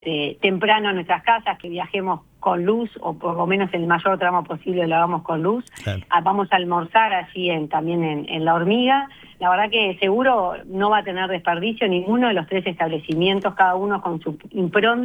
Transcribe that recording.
temprano a nuestras casas, que viajemos con luz, o por lo menos el mayor tramo posible lo hagamos con luz. Claro. Vamos a almorzar allí también en La Hormiga. La verdad que seguro no va a tener desperdicio ninguno de los 3 establecimientos, cada uno con su impronta.